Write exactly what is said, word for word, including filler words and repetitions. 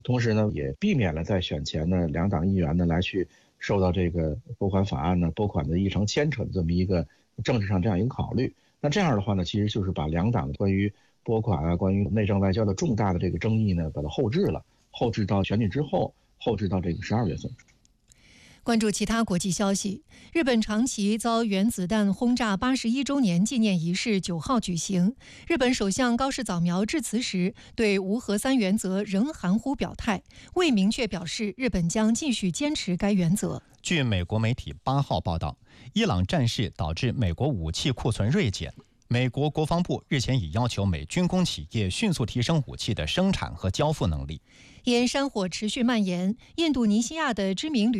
同时呢，也避免了在选前呢两党议员呢来去受到这个拨款法案呢拨款的议程牵扯的这么一个政治上这样一个考虑。那这样的话呢，其实就是把两党关于拨款啊、关于内政外交的重大的这个争议呢，把它后置了，后置到选举之后，后置到这个十二月份。 关注其他国际消息，日本长崎遭原子弹轰炸八十一周年纪念仪式九号举行。日本首相高市早苗致辞时，对无核三原则仍含糊表态，未明确表示日本将继续坚持该原则。 据美国媒体八号报道，伊朗战事导致美国武器库存锐减。美国国防部日前已要求美军工企业迅速提升武器的生产和交付能力。 因山火持续蔓延，印度尼西亚的知名旅